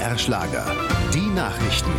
BR Schlager. Die Nachrichten.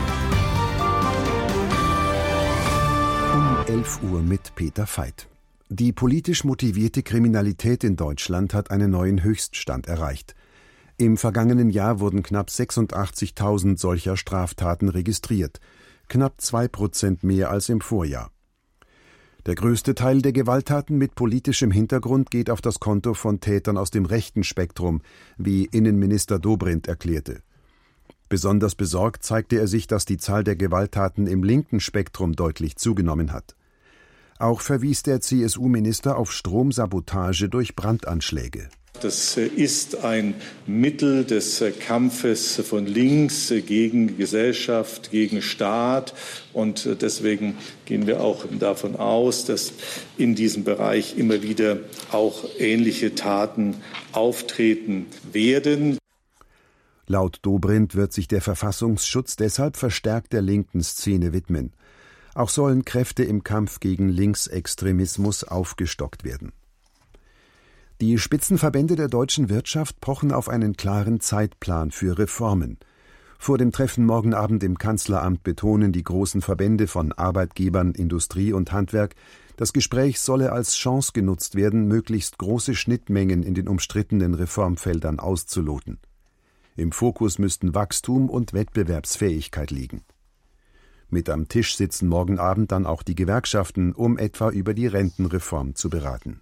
Um 11 Uhr mit Peter Veit. Die politisch motivierte Kriminalität in Deutschland hat einen neuen Höchststand erreicht. Im vergangenen Jahr wurden knapp 86.000 solcher Straftaten registriert, knapp 2% mehr als im Vorjahr. Der größte Teil der Gewalttaten mit politischem Hintergrund geht auf das Konto von Tätern aus dem rechten Spektrum, wie Innenminister Dobrindt erklärte. Besonders besorgt zeigte er sich, dass die Zahl der Gewalttaten im linken Spektrum deutlich zugenommen hat. Auch verwies der CSU-Minister auf Stromsabotage durch Brandanschläge. Das ist ein Mittel des Kampfes von links gegen Gesellschaft, gegen Staat. Und deswegen gehen wir auch davon aus, dass in diesem Bereich immer wieder auch ähnliche Taten auftreten werden. Laut Dobrindt wird sich der Verfassungsschutz deshalb verstärkt der linken Szene widmen. Auch sollen Kräfte im Kampf gegen Linksextremismus aufgestockt werden. Die Spitzenverbände der deutschen Wirtschaft pochen auf einen klaren Zeitplan für Reformen. Vor dem Treffen morgen Abend im Kanzleramt betonen die großen Verbände von Arbeitgebern, Industrie und Handwerk, das Gespräch solle als Chance genutzt werden, möglichst große Schnittmengen in den umstrittenen Reformfeldern auszuloten. Im Fokus müssten Wachstum und Wettbewerbsfähigkeit liegen. Mit am Tisch sitzen morgen Abend dann auch die Gewerkschaften, um etwa über die Rentenreform zu beraten.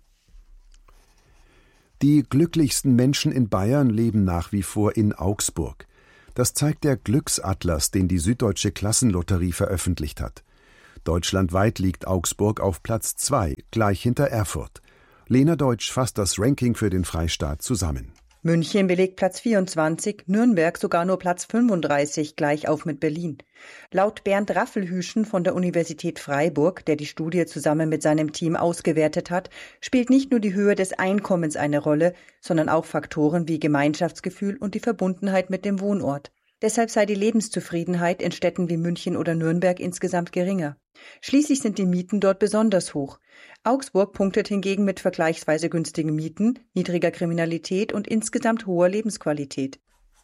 Die glücklichsten Menschen in Bayern leben nach wie vor in Augsburg. Das zeigt der Glücksatlas, den die Süddeutsche Klassenlotterie veröffentlicht hat. Deutschlandweit liegt Augsburg auf Platz 2, gleich hinter Erfurt. Lena Deutsch fasst das Ranking für den Freistaat zusammen. München belegt Platz 24, Nürnberg sogar nur Platz 35, gleich auf mit Berlin. Laut Bernd Raffelhüschen von der Universität Freiburg, der die Studie zusammen mit seinem Team ausgewertet hat, spielt nicht nur die Höhe des Einkommens eine Rolle, sondern auch Faktoren wie Gemeinschaftsgefühl und die Verbundenheit mit dem Wohnort. Deshalb sei die Lebenszufriedenheit in Städten wie München oder Nürnberg insgesamt geringer. Schließlich sind die Mieten dort besonders hoch. Augsburg punktet hingegen mit vergleichsweise günstigen Mieten, niedriger Kriminalität und insgesamt hoher Lebensqualität.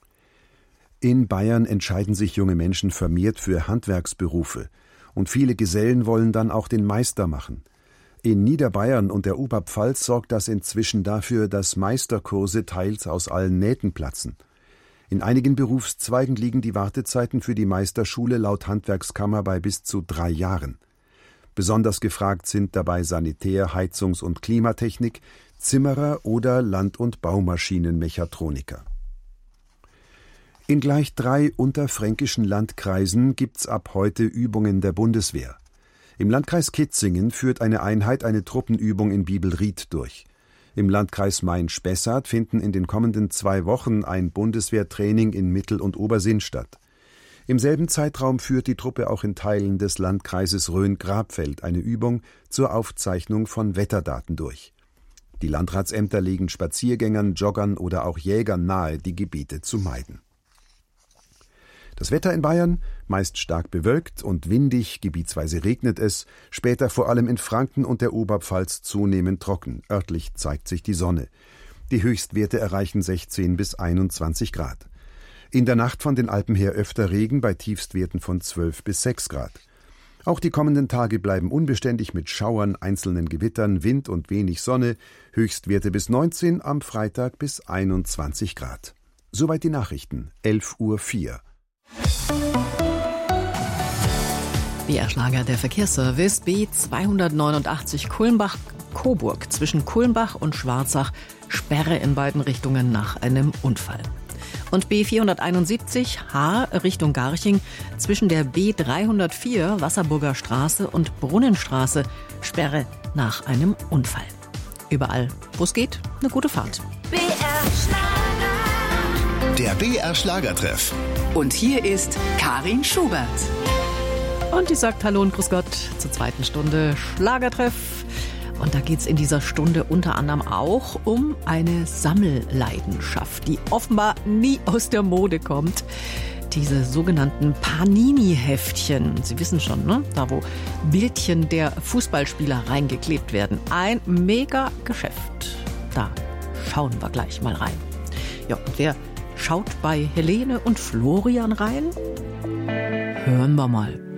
In Bayern entscheiden sich junge Menschen vermehrt für Handwerksberufe. Und viele Gesellen wollen dann auch den Meister machen. In Niederbayern und der Oberpfalz sorgt das inzwischen dafür, dass Meisterkurse teils aus allen Nähten platzen. In einigen Berufszweigen liegen die Wartezeiten für die Meisterschule laut Handwerkskammer bei bis zu 3 Jahren. Besonders gefragt sind dabei Sanitär-, Heizungs- und Klimatechnik, Zimmerer oder Land- und Baumaschinenmechatroniker. In gleich 3 unterfränkischen Landkreisen gibt's ab heute Übungen der Bundeswehr. Im Landkreis Kitzingen führt eine Einheit eine Truppenübung in Bibelried durch. Im Landkreis Main-Spessart finden in den kommenden 2 Wochen ein Bundeswehrtraining in Mittel- und Obersinn statt. Im selben Zeitraum führt die Truppe auch in Teilen des Landkreises Rhön-Grabfeld eine Übung zur Aufzeichnung von Wetterdaten durch. Die Landratsämter legen Spaziergängern, Joggern oder auch Jägern nahe, die Gebiete zu meiden. Das Wetter in Bayern, meist stark bewölkt und windig, gebietsweise regnet es, später vor allem in Franken und der Oberpfalz zunehmend trocken, örtlich zeigt sich die Sonne. Die Höchstwerte erreichen 16 bis 21 Grad. In der Nacht von den Alpen her öfter Regen bei Tiefstwerten von 12 bis 6 Grad. Auch die kommenden Tage bleiben unbeständig mit Schauern, einzelnen Gewittern, Wind und wenig Sonne, Höchstwerte bis 19, am Freitag bis 21 Grad. Soweit die Nachrichten, 11:04 Uhr. BR Schlager, der Verkehrsservice B289 Kulmbach-Coburg zwischen Kulmbach und Schwarzach, Sperre in beiden Richtungen nach einem Unfall. Und B471 H Richtung Garching zwischen der B304 Wasserburger Straße und Brunnenstraße, Sperre nach einem Unfall. Überall, wo es geht, eine gute Fahrt. BR Schlager. Der BR Schlagertreff. Und hier ist Karin Schubert. Und die sagt Hallo und Grüß Gott zur 2. Stunde Schlagertreff. Und da geht's in dieser Stunde unter anderem auch um eine Sammelleidenschaft, die offenbar nie aus der Mode kommt. Diese sogenannten Panini-Heftchen. Sie wissen schon, ne? Da wo Bildchen der Fußballspieler reingeklebt werden. Ein mega Geschäft. Da schauen wir gleich mal rein. Ja, und wer schaut bei Helene und Florian rein? Hören wir mal.